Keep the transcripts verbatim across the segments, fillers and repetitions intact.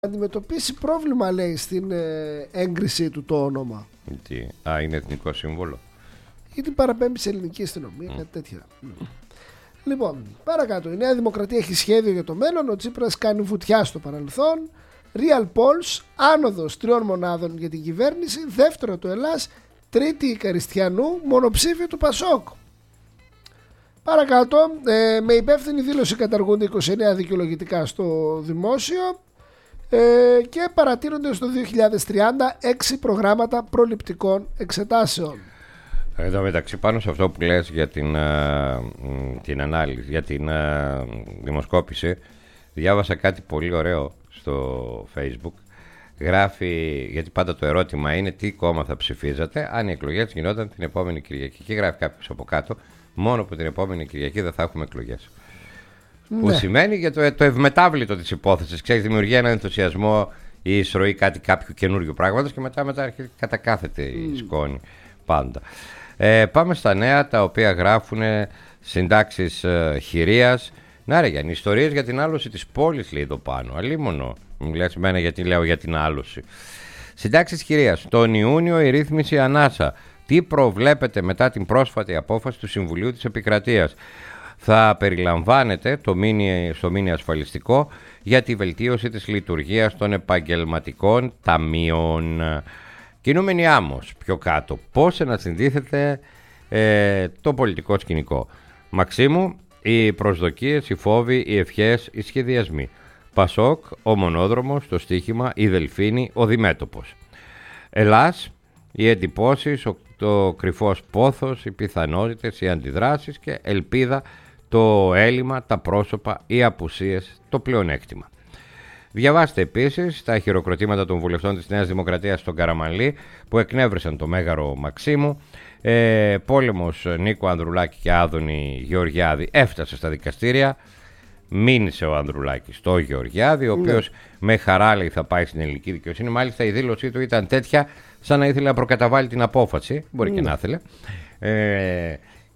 αντιμετωπίσει πρόβλημα, λέει, στην ε, έγκρισή του το όνομα. Τι, α, είναι εθνικό σύμβολο. Ή την παραπέμπει σε ελληνική αστυνομία, mm. κάτι τέτοια. Mm. Λοιπόν, παρακάτω. Η Νέα Δημοκρατία έχει σχέδιο για το μέλλον. Ο Τσίπρας κάνει βουτιά στο παρελθόν. Real Polls, άνοδος τριών μονάδων για την κυβέρνηση. Δεύτερο το Ελλάς. Τρίτη η Καριστιανού. Μονοψήφιο του Πασόκ. Παρακάτω, ε, με υπεύθυνη δήλωση καταργούνται είκοσι εννέα δικαιολογητικά στο δημόσιο ε, και παρατείνονται στο δύο χιλιάδες τριάντα έξι προγράμματα προληπτικών εξετάσεων. Εδώ μεταξύ, πάνω σε αυτό που λες για την, α, την ανάλυση, για την α, δημοσκόπηση, διάβασα κάτι πολύ ωραίο στο Facebook. Γράφει, γιατί πάντα το ερώτημα είναι τι κόμμα θα ψηφίζατε αν οι εκλογές γινόταν την επόμενη Κυριακή. Και γράφει κάποιος από κάτω, μόνο που την επόμενη Κυριακή δεν θα έχουμε εκλογές. Ναι. Που σημαίνει για το, το ευμετάβλητο της υπόθεσης. Ξέρεις, δημιουργεί έναν ενθουσιασμό η εισρωή κάτι κάποιου καινούριου πράγματος και μετά, μετά κατακάθεται η mm. σκόνη πάντα. Ε, πάμε στα νέα τα οποία γράφουν συντάξεις ε, χειρίας. Να ρε Γιάννη, ιστορίες για την άλωση της πόλης, λέει εδώ πάνω. Αλίμονο, μου λες εμένα γιατί λέω για την άλωση. Συντάξεις χειρίας. Τον Ιούνιο η ρύθμιση ανάσα. Τι προβλέπετε μετά την πρόσφατη απόφαση του Συμβουλίου της Επικρατείας? Θα περιλαμβάνεται το μήνυ, στο μήνυ ασφαλιστικό για τη βελτίωση της λειτουργίας των επαγγελματικών ταμείων. Κινούμενοι άμμος πιο κάτω. Πώς ανασυνδύθεται ε, το πολιτικό σκηνικό? Μαξίμου, οι προσδοκίες, οι φόβοι, οι ευχές, οι σχεδιασμοί. Πασόκ, ο μονόδρομος, το στοίχημα, η Δελφίνη, ο Διμέτωπος. Ελλάς, οι εντυπώσεις, το κρυφός πόθος, οι πιθανότητες, οι αντιδράσεις και ελπίδα, το έλλειμμα, τα πρόσωπα, οι απουσίες, το πλεονέκτημα. Διαβάστε επίσης τα χειροκροτήματα των βουλευτών της Νέας Δημοκρατίας στον Καραμανλή που εκνεύρισαν το μέγαρο Μαξίμου. Ε, πόλεμος Νίκο Ανδρουλάκη και Άδωνη Γεωργιάδη έφτασε στα δικαστήρια. Μείνησε ο Ανδρουλάκης στο Γεωργιάδη, ο οποίος ναι. με χαρά, λέει, θα πάει στην ελληνική δικαιοσύνη. Μάλιστα η δήλωσή του ήταν τέτοια σαν να ήθελε να προκαταβάλει την απόφαση. Μπορεί ναι. και να ήθελε. Ε,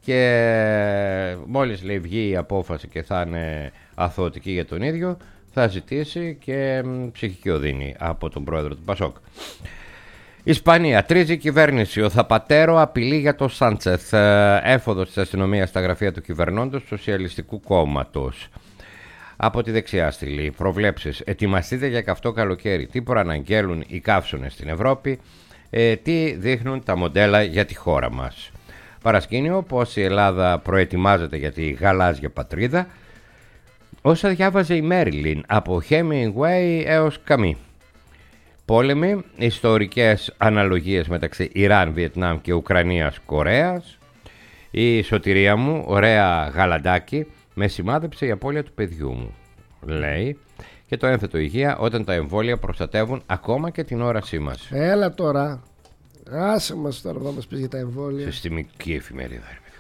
και μόλις, λέει, βγει η απόφαση και θα είναι αθωωτική για τον ίδιο, θα ζητήσει και ψυχική οδύνη από τον πρόεδρο του Πασόκ. Ισπανία, τρίζει η κυβέρνηση. Ο Θαπατέρο απειλεί για το Σάντσεθ, έφοδος της αστυνομίας στα γραφεία του κυβερνώντος του Σοσιαλιστικού Κόμματος. Από τη δεξιά στήλη, προβλέψεις. Ετοιμαστείτε για καυτό καλοκαίρι. Τι προαναγγέλουν οι καύσονες στην Ευρώπη, ε, τι δείχνουν τα μοντέλα για τη χώρα μας. Παρασκήνιο, πως η Ελλάδα προετοιμάζεται για τη γαλάζια πατρίδα. Όσα διάβαζε η Μέριλιν, από Hemingway έως Καμί. Πόλεμοι, ιστορικές αναλογίες μεταξύ Ιράν, Βιετνάμ και Ουκρανίας, Κορέας. Η σωτηρία μου, ωραία γαλαντάκι, με σημάδεψε η απώλεια του παιδιού μου, λέει. Και το ένθετο υγεία, όταν τα εμβόλια προστατεύουν ακόμα και την όρασή μας. Έλα τώρα, άσε μας τώρα να μας πεις για τα εμβόλια. Συστημική εφημερίδα.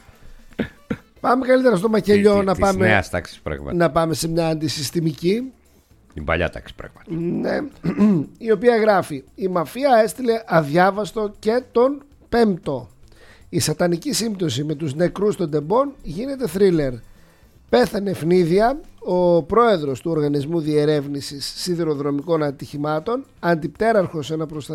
Πάμε καλύτερα στο μακελιό, τη, να, της πάμε, νέας τάξης, να πάμε σε μια αντισυστημική. Την παλιά τάξη, πράγματι. Ναι, η οποία γράφει: η μαφία έστειλε αδιάβαστο και τον Πέμπτο. Η σατανική σύμπτωση με τους νεκρούς των τεμπών γίνεται θρίλερ. Πέθανε ευνίδια ο πρόεδρος του Οργανισμού Διερεύνησης Σιδηροδρομικών Ατυχημάτων, αντιπτέραρχος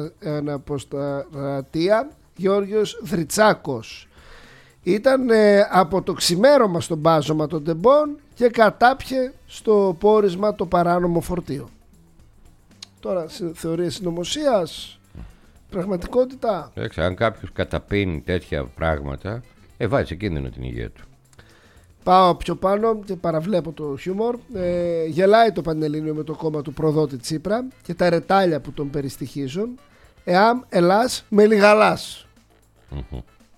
αναποσταρατεία Γιώργος Δριτσάκος. Ήταν ε, από το ξημέρωμα στο μπάζωμα των τεμπών και κατάπιε στο πόρισμα το παράνομο φορτίο. Τώρα, θεωρίες συνωμοσίας, πραγματικότητα. Έξα, αν κάποιος καταπίνει τέτοια πράγματα, ε, βάζει σε κίνδυνο την υγεία του. Πάω πιο πάνω και παραβλέπω το χιούμορ. Ε, γελάει το Πανελλήνιο με το κόμμα του προδότη Τσίπρα και τα ρετάλια που τον περιστοιχίζουν. Εάμ Ελλάς με λιγαλάς. Mm-hmm.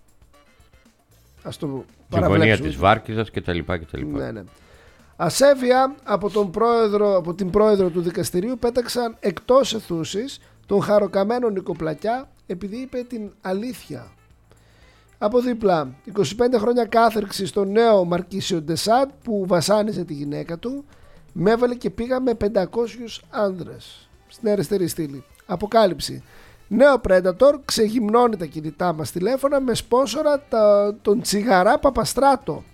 Ας το Συμφωνία της Βάρκιζας και τα λοιπά και τα λοιπά. Ναι, ναι. Ασέβεια από, τον πρόεδρο, από την πρόεδρο του δικαστηρίου πέταξαν εκτός αιθούσης τον χαροκαμένο Νικοπλακιά επειδή είπε την αλήθεια. Από δίπλα, είκοσι πέντε χρόνια κάθερξη στο νέο Μαρκίσιο Ντεσάντ που βασάνιζε τη γυναίκα του, με έβαλε και πήγα με πεντακόσιους άνδρες. Στην αριστερή στήλη. Αποκάλυψη. Νέο Predator ξεγυμνώνει τα κινητά μας τηλέφωνα με σπόνσορα τα, τον Τσιγαρά Παπαστράτο.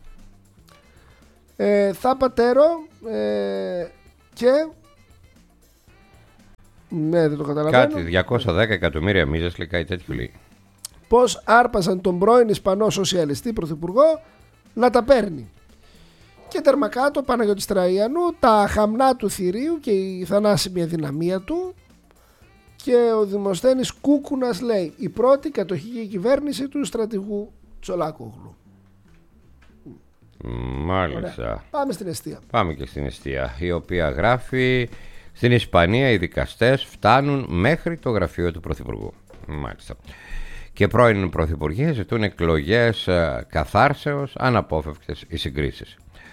Ε, θα πατέρω ε, και Ναι, δεν το καταλαβαίνω. Κάτι διακόσια δέκα εκατομμύρια μίζες, λέει, κάτι τέτοιο λέει. Πώς άρπασαν τον πρώην Ισπανό σοσιαλιστή πρωθυπουργό να τα παίρνει. Και τέρμα κάτω, Παναγιώτης Τραϊανού, τα χαμνά του θηρίου και η θανάσιμη αδυναμία του. Και ο Δημοσθένης Κούκουνας λέει: η πρώτη κατοχική κυβέρνηση του στρατηγού Τσολάκογλου. Μάλιστα. Ωραία. Πάμε στην εστία. Πάμε και στην εστία, η οποία γράφει: στην Ισπανία οι δικαστές φτάνουν μέχρι το γραφείο του Πρωθυπουργού. Μάλιστα. Και πρώην πρωθυπουργοί ζητούν εκλογές καθάρσεως, αναπόφευκτες οι συγκρίσεις.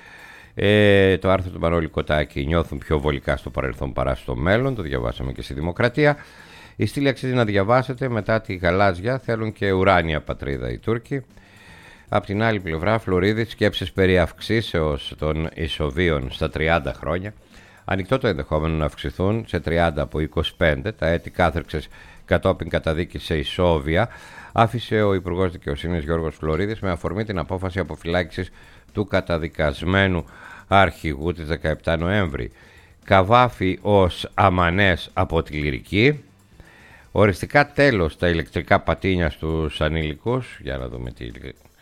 Ε, το άρθρο του Μανώλη Κοτάκη, νιώθουν πιο βολικά στο παρελθόν παρά στο μέλλον, το διαβάσαμε και στη Δημοκρατία. Η στήλη αξίζει να διαβάσετε, μετά τη γαλάζια θέλουν και ουράνια πατρίδα οι Τούρκοι. Απ' την άλλη πλευρά, Φλωρίδη, σκέψεις περί αυξήσεως των ισοβίων στα τριάντα χρόνια. Ανοιχτό το ενδεχόμενο να αυξηθούν σε τριάντα από είκοσι πέντε. Τα έτη κάθερξες κατόπιν καταδίκη σε ισόβια άφησε ο Υπουργός Δικαιοσύνης Γιώργος Φλωρίδης με αφορμή την απόφαση αποφυλάκησης του καταδικασμένου αρχηγού της δεκαεπτά Νοέμβρη. Καβάφη ως αμανές από τη Λυρική. Οριστικά τέλος στα ηλεκτρικά πατίνια στους ανήλικους. Για να δούμε τι...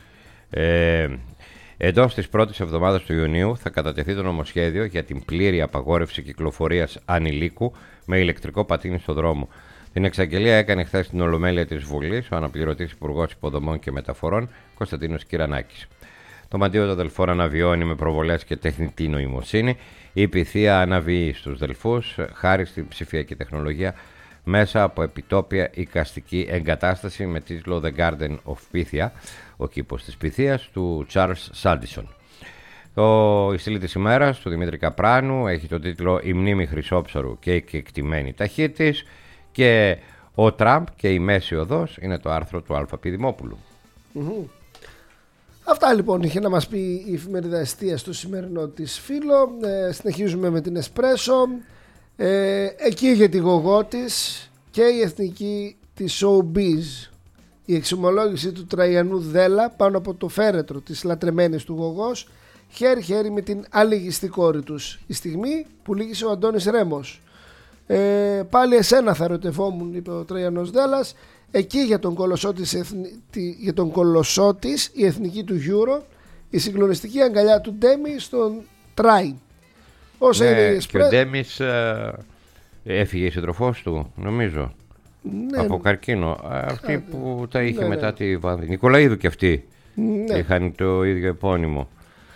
Ε, εντός της πρώτης εβδομάδας του Ιουνίου θα κατατεθεί το νομοσχέδιο για την πλήρη απαγόρευση κυκλοφορίας ανηλίκου με ηλεκτρικό πατίνι στο δρόμο. Την εξαγγελία έκανε χθες στην Ολομέλεια της Βουλής ο αναπληρωτής Υπουργός Υποδομών και Μεταφορών Κωνσταντίνος Κυρανάκης. Το μαντίο των Δελφών αναβιώνει με προβολές και τεχνητή νοημοσύνη. Η Πυθία αναβιεί στους Δελφούς χάρη στην ψηφιακή τεχνολογία μέσα από επιτόπια εικαστική εγκατάσταση με τίτλο The Garden of Pythia, ο κήπος της Πυθίας, του Charles Sandison. Το η στήλη της ημέρας του Δημήτρη Καπράνου έχει τον τίτλο «Η μνήμη Χρυσόψαρου και η κεκτημένη ταχύτης» και «Ο Τραμπ και η Μέση Οδός» είναι το άρθρο του Α. Δημόπουλου. Mm-hmm. Αυτά λοιπόν είχε να μας πει η εφημερίδα Εστία στο σημερινό της φύλλο. Ε, συνεχίζουμε με την Εσπρέσο. Ε, εκεί για τη γογό της και η εθνική της Showbiz. Η εξομολόγηση του Τραϊανού Δέλα πάνω από το φέρετρο της λατρεμένης του γογός, χέρι-χέρι με την αλήγιστη κόρη τους. Η στιγμή που λύγησε ο Αντώνης Ρέμος. Ε, πάλι εσένα θα ερωτευόμουν, είπε ο Τραϊανός Δέλλας. Εκεί για τον κολοσσό της, εθνι... για τον κολοσσό της, η εθνική του Euro, η συγκλονιστική αγκαλιά του Ντέμι στον Τράι. Όσα ναι, είναι η και ο Ντέμις ε, έφυγε η συντροφός του, νομίζω, ναι, από καρκίνο. Αυτή ναι, που τα είχε ναι, μετά ναι. τη Βάνδη. Νικολαίδου και αυτή ναι. είχαν το ίδιο επώνυμο.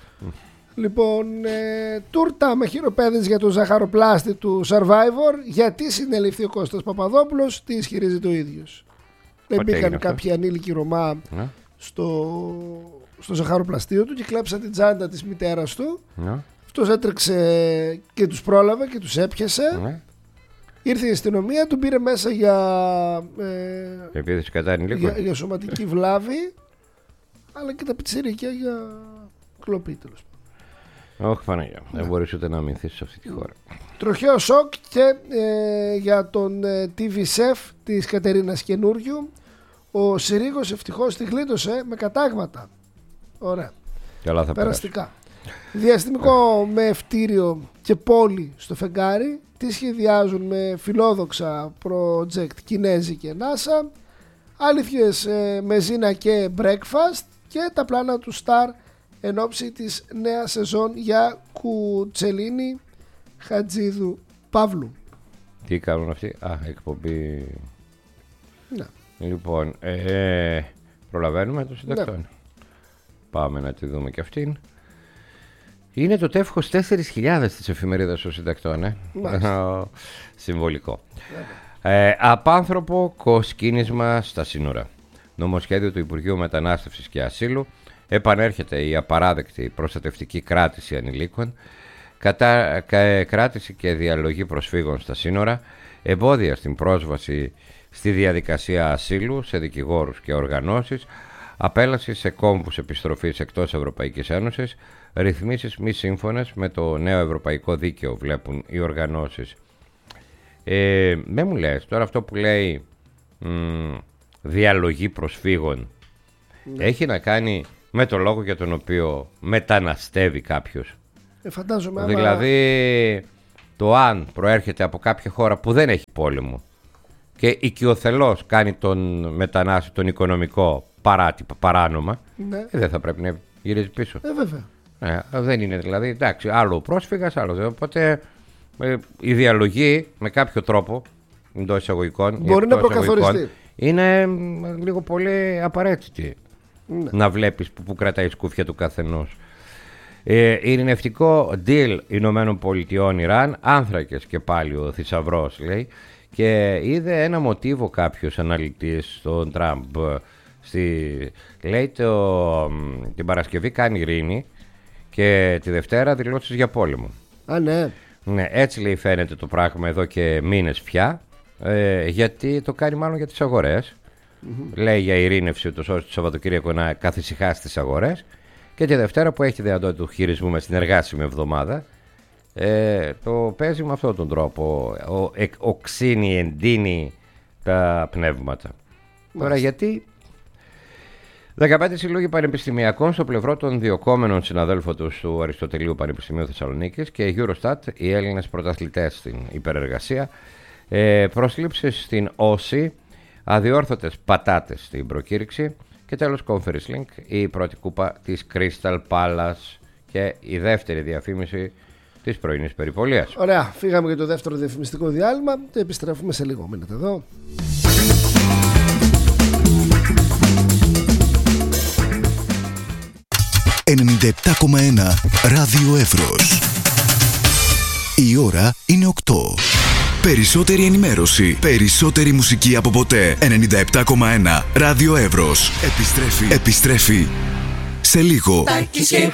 Λοιπόν, ε, τούρτα με χειροπέδες για το ζαχαροπλάστη του Survivor. Γιατί συνελήφθη ο Κώστας Παπαδόπουλος, τι ισχυρίζεται ο ίδιος. Δεν μπήκαν κάποιοι ανήλικοι Ρωμά ναι. στο, στο ζαχαροπλαστείο του και κλέψαν την τσάντα της μητέρας του. Ναι. Αυτός έτρεξε και τους πρόλαβε και τους έπιασε. Ναι. Ήρθε η αστυνομία, τον πήρε μέσα για, ε, κατά για, για σωματική βλάβη, αλλά και τα πιτσιρίκια για κλοπή τέλος. Όχι Παναγιά, ναι. δεν μπορείς ούτε να αμυνθείς σε αυτή τη χώρα. Τροχαίο σοκ και ε, για τον ε, τι βι σεφ της Κατερίνας Καινούριου. Ο Συρίγος ευτυχώς τη γλίτωσε με κατάγματα. Ωραία. Καλά θα περαστικά. Διαστημικό με ευτήριο και πόλη στο φεγγάρι. Τι σχεδιάζουν με φιλόδοξα project Κινέζοι και NASA. Αλήθειες ε, με Ζήνα και Breakfast. Και τα πλάνα του Star εν ώψη της νέας σεζόν για Κουτσελίνη Χατζίδου Παύλου. Τι κάνουν αυτοί? Α, εκπομπή. Ναι. Λοιπόν, ε, προλαβαίνουμε το συντακτών. Ναι. Πάμε να τη δούμε και αυτήν. Είναι το τεύχος τέσσερις χιλιάδες της εφημερίδας των συντακτών, ε. Συμβολικό. Ε, απάνθρωπο κοσκίνισμα στα σύνορα. Νομοσχέδιο του Υπουργείου Μετανάστευσης και Ασύλου. Επανέρχεται η απαράδεκτη προστατευτική κράτηση ανηλίκων, κατά, κα, κράτηση και διαλογή προσφύγων στα σύνορα, εμπόδια στην πρόσβαση στη διαδικασία ασύλου σε δικηγόρους και οργανώσεις, απέλαση σε κόμβους επιστροφής εκτός Ευρωπαϊκής Ένωσης, ρυθμίσεις μη σύμφωνες με το νέο ευρωπαϊκό δίκαιο, βλέπουν οι οργανώσεις. Ε, δεν μου λες τώρα αυτό που λέει μ, διαλογή προσφύγων ναι. έχει να κάνει με το λόγο για τον οποίο μεταναστεύει κάποιος. Ε, φαντάζομαι. Δηλαδή το αν προέρχεται από κάποια χώρα που δεν έχει πόλεμο και οικειοθελώς κάνει τον μετανάστη, τον οικονομικό παράτυπα, παράνομα, ναι. ε, δεν θα πρέπει να γυρίζει πίσω. Ε, βέβαια. Ε, δεν είναι δηλαδή, εντάξει, άλλο πρόσφυγας, άλλο. Οπότε ε, η διαλογή με κάποιο τρόπο, εντός εισαγωγικών, μπορεί να προκαθοριστεί. Είναι ε, λίγο πολύ απαραίτητη. Ναι. Να βλέπεις που, που κρατάει η σκούφια του καθενός. Ε, ειρηνευτικό deal Ηνωμένων Πολιτειών Ιράν, άνθρακες και πάλι ο θησαυρός λέει, και είδε ένα μοτίβο κάποιος αναλυτής στον Τραμπ. Στη, λέει το, την Παρασκευή κάνει ειρήνη και τη Δευτέρα δηλώσεις για πόλεμο. Α, ναι. Ναι, έτσι λέει φαίνεται το πράγμα εδώ και μήνες πια, ε, γιατί το κάνει μάλλον για τις αγορές. Mm-hmm. Λέει για ειρήνευση ούτως ώστε το Σαββατοκύριακο να καθησυχάσει τις αγορές, και τη Δευτέρα που έχει τη δυνατότητα του χειρισμού με συνεργάσιμη εβδομάδα, ε, το παίζει με αυτόν τον τρόπο, ο, ε, οξύνει, εντείνει τα πνεύματα. Mm-hmm. Τώρα γιατί δεκαπέντε συλλόγοι πανεπιστημιακών στο πλευρό των διοκόμενων συναδέλφων τους του Αριστοτελείου Πανεπιστημίου Θεσσαλονίκης και Eurostat, οι Έλληνες πρωταθλητές στην υπερεργασία, ε, προσλήψεις στην Όση, αδιόρθωτες πατάτες στην προκήρυξη και τέλος Conference Link, η πρώτη κούπα της Crystal Palace και η δεύτερη διαφήμιση της πρωινής περιπολίας. Ωραία, φύγαμε για το δεύτερο διαφημιστικό διάλειμμα και επιστρέφουμε σε λίγο. Μείνετε εδώ. ενενήντα επτά κόμμα ένα Ράδιο Εύρος. Η ώρα είναι οκτώ. Περισσότερη ενημέρωση, περισσότερη μουσική από ποτέ. ενενήντα επτά κόμμα ένα Ράδιο Εύρος. Επιστρέφει, επιστρέφει σε λίγο. Τάκης και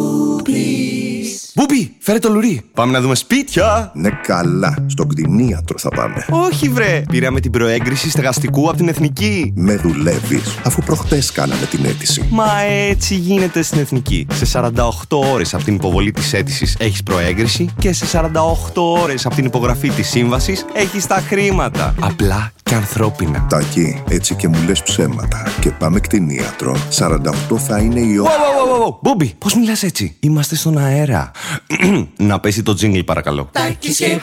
Μπούμπης. Μπούμπη, φέρε το λουρί. Πάμε να δούμε σπίτια. Ναι, καλά. Στον κτηνίατρο θα πάμε. Όχι, βρε. Πήραμε την προέγκριση στεγαστικού από την Εθνική. Με δουλεύεις, αφού προχτές κάναμε την αίτηση. Μα έτσι γίνεται στην Εθνική. Σε σαράντα οκτώ ώρες από την υποβολή της αίτησης έχεις προέγκριση και σε σαράντα οκτώ ώρες από την υπογραφή της σύμβασης έχεις τα χρήματα. Απλά και ανθρώπινα. Τάκη, έτσι και μου λες ψέματα. Και πάμε κτηνίατρο. σαράντα οκτώ θα είναι η ώρα. Μπούμπη, πώς μιλάς έτσι? Είμαστε στον αέρα. Να πέσει το τζίνγκλ παρακαλώ. Τάκης και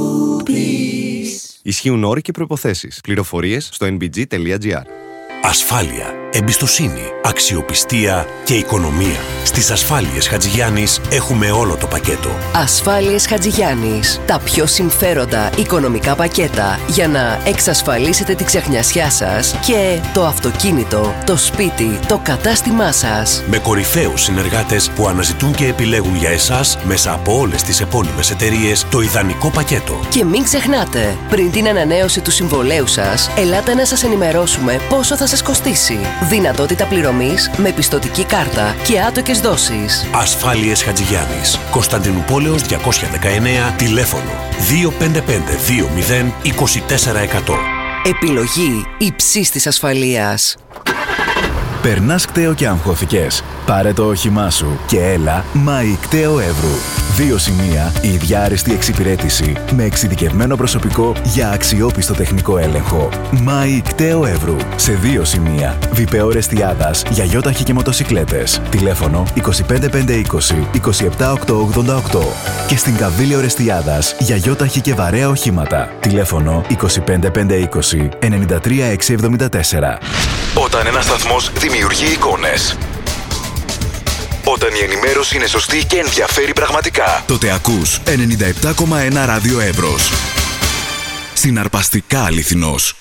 Μπούμπης. Ισχύουν όροι και προϋποθέσεις. Πληροφορίες στο εν μπι τζι τελεία τζι άρ. Ασφάλεια, εμπιστοσύνη, αξιοπιστία και οικονομία. Στις Ασφάλειες Χατζηγιάννης έχουμε όλο το πακέτο. Ασφάλειες Χατζηγιάννης. Τα πιο συμφέροντα οικονομικά πακέτα για να εξασφαλίσετε τη ξεχνιασιά σας και το αυτοκίνητο, το σπίτι, το κατάστημά σας. Με κορυφαίους συνεργάτες που αναζητούν και επιλέγουν για εσάς μέσα από όλες τις επώνυμες εταιρείες το ιδανικό πακέτο. Και μην ξεχνάτε, πριν την ανανέωση του συμβολέου σας, ελάτε να σας ενημερώσουμε πόσο θα σας κοστίσει. Δυνατότητα πληρωμής με πιστωτική κάρτα και άτοκες δόσεις. Ασφάλειες Χατζηγιάννης. Κωνσταντινούπολεως διακόσια δεκαεννέα, τηλέφωνο δύο πέντε πέντε δύο μηδέν είκοσι τέσσερα εκατό. Επιλογή υψής της ασφαλείας. Περνάς κταίο και αγχώθηκες? Πάρε το όχημά σου και έλα Μάη Κταίο Εύρου. Δύο σημεία, η ίδια άριστη εξυπηρέτηση με εξειδικευμένο προσωπικό για αξιόπιστο τεχνικό έλεγχο. Μάη Κταίο Εύρου. Σε δύο σημεία, Βιπεό Ρεστιάδας για γιόταχη και μοτοσικλέτες. Τηλέφωνο είκοσι πέντε πεντακόσια είκοσι είκοσι επτά οκτακόσια ογδόντα οκτώ. Και στην Καβίλιο Ρεστιάδας για γιόταχη και βαρέα οχήματα. Τηλέφωνο είκοσι πέντε πεντακόσια είκοσι ενενήντα τρία εξακόσια εβδομήντα τέσσερα. Όταν ένας σταθμός δημιουργεί εικόνες, όταν η ενημέρωση είναι σωστή και ενδιαφέρει πραγματικά, τότε ακούς ενενήντα επτά κόμμα ένα Ράδιο Εύρος. Συναρπαστικά αληθινός.